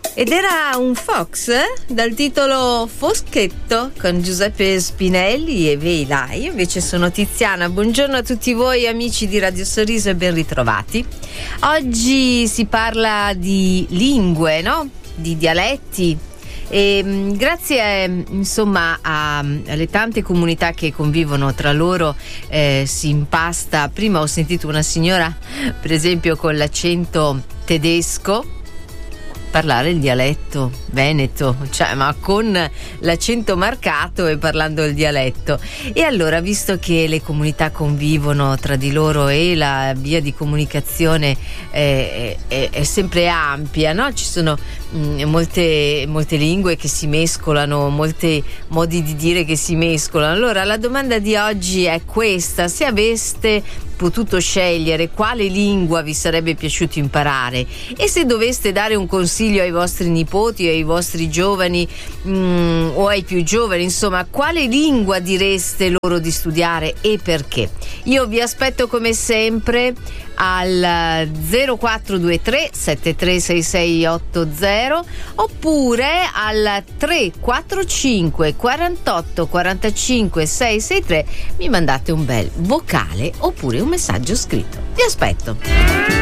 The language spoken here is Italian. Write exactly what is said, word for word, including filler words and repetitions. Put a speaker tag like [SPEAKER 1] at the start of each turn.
[SPEAKER 1] Ed era un Fox eh? dal titolo Foschetto con Giuseppe Spinelli e Veila. Io invece sono Tiziana. Buongiorno a tutti voi amici di Radio Sorriso e ben ritrovati. Oggi si parla di lingue, no? Di dialetti. E grazie insomma a, alle tante comunità che convivono tra loro eh, si impasta. Prima ho sentito una signora per esempio con l'accento tedesco parlare il dialetto veneto, cioè ma con l'accento marcato e parlando il dialetto. E allora, visto che le comunità convivono tra di loro e la via di comunicazione è, è, è sempre ampia, no? Ci sono mh, molte, molte lingue che si mescolano, molti modi di dire che si mescolano. Allora la domanda di oggi è questa: se aveste potuto scegliere quale lingua vi sarebbe piaciuto imparare e se doveste dare un consiglio ai vostri nipoti o ai vostri giovani mh, o ai più giovani, insomma, quale lingua direste loro di studiare e perché? Io vi aspetto come sempre al zero quattro due tre sette tre sei sei otto zero oppure al tre quattro cinque quarantotto quarantacinque sei sei tre. Mi mandate un bel vocale oppure un messaggio scritto. Vi aspetto.